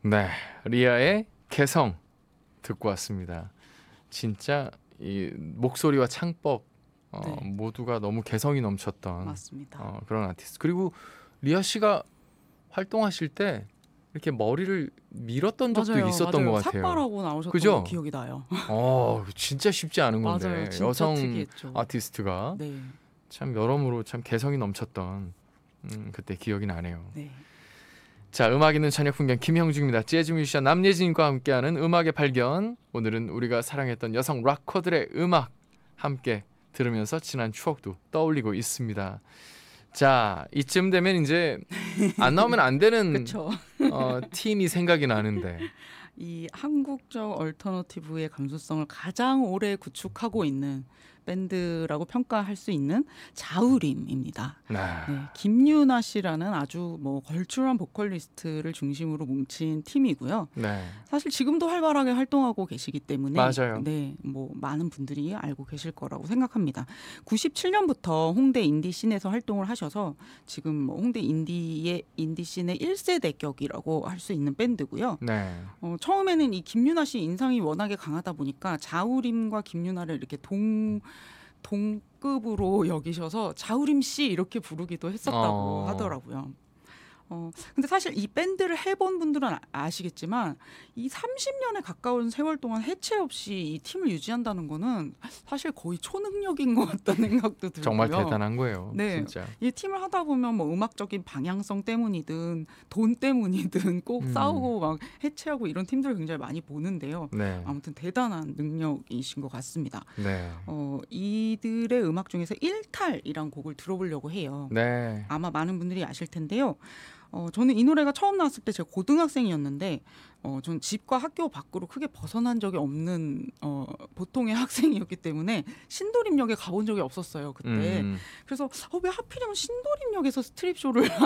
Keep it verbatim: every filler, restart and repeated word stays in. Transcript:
네, 리아의 개성 듣고 왔습니다. 진짜 이 목소리와 창법 어, 네. 모두가 너무 개성이 넘쳤던 맞습니다. 어, 그런 아티스트. 그리고 리아 씨가 활동하실 때 이렇게 머리를 밀었던 적도 맞아요, 있었던 맞아요. 것 같아요. 삭발하고 나오셨던 그죠? 거 기억이 나요. 어, 진짜 쉽지 않은 건데 맞아요, 진짜 여성 특이했죠. 아티스트가 네, 참 여러모로 참 개성이 넘쳤던 음, 그때 기억이 나네요. 네. 자, 음악 있는 저녁 풍경 김형중입니다. 재즈 뮤지션 남예진과 함께하는 음악의 발견. 오늘은 우리가 사랑했던 여성 락커들의 음악 함께 들으면서 지난 추억도 떠올리고 있습니다. 자, 이쯤 되면 이제 안 나오면 안 되는 그렇죠. 어, 팀이 생각이 나는데 이 한국적 얼터너티브의 감수성을 가장 오래 구축하고 있는 밴드라고 평가할 수 있는 자우림입니다. 아, 네, 김유나 씨라는 아주 뭐 걸출한 보컬리스트를 중심으로 뭉친 팀이고요. 네, 사실 지금도 활발하게 활동하고 계시기 때문에 맞아요. 네, 뭐 많은 분들이 알고 계실 거라고 생각합니다. 구십칠 년부터 홍대 인디 씬에서 활동을 하셔서 지금 뭐 홍대 인디의 인디 씬의 일 세대격이라고 할 수 있는 밴드고요. 네, 어, 처음에는 이 김유나 씨 인상이 워낙에 강하다 보니까 자우림과 김유나를 이렇게 동 동급으로 여기셔서 자우림 씨 이렇게 부르기도 했었다고 어. 하더라고요. 어, 근데 사실 이 밴드를 해본 분들은 아- 아시겠지만 이 삼십 년에 가까운 세월 동안 해체 없이 이 팀을 유지한다는 거는 사실 거의 초능력인 것 같다는 생각도 들고요. 정말 대단한 거예요. 네. 진짜. 이 팀을 하다 보면 뭐 음악적인 방향성 때문이든 돈 때문이든 꼭 음. 싸우고 막 해체하고 이런 팀들을 굉장히 많이 보는데요. 네, 아무튼 대단한 능력이신 것 같습니다. 네, 어, 이들의 음악 중에서 일탈이란 곡을 들어보려고 해요. 네. 아마 많은 분들이 아실 텐데요. 어, 저는 이 노래가 처음 나왔을 때 제가 고등학생이었는데 어, 전 집과 학교 밖으로 크게 벗어난 적이 없는 어, 보통의 학생이었기 때문에 신도림역에 가본 적이 없었어요 그때. 음. 그래서 어, 왜 하필이면 신도림역에서 스트립 쇼를